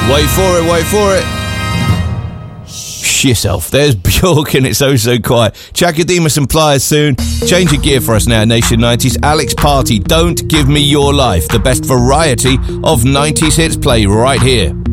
Wait for it. Shh yourself. There's Bjork and It's Oh So Quiet. Chakademus and Pliers soon. Change of gear for us now, Nation 90s. Alex Party, Don't Give Me Your Life. The best variety of 90s hits play right here.